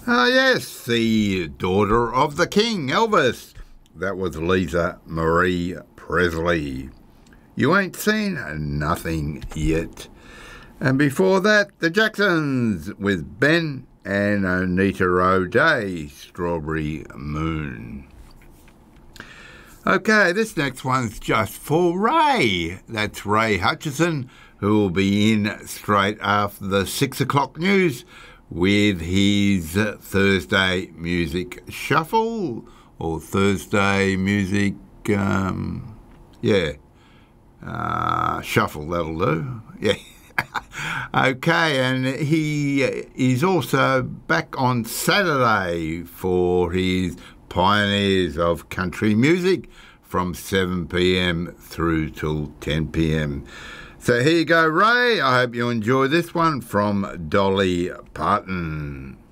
Ah, yes, the daughter of the king, Elvis. That was Lisa Marie Presley. You ain't seen nothing yet. And before that, the Jacksons with Ben and Anita O'Day, Strawberry Moon. Okay, this next one's just for Ray. That's Ray Hutchison, who will be in straight after the 6 o'clock news with his Thursday Music Shuffle, or Thursday Music, Shuffle, that'll do. Yeah. Okay, and he is also back on Saturday for his Pioneers of Country Music from 7 p.m. through till 10 p.m. So here you go, Ray. I hope you enjoy this one from Dolly Parton.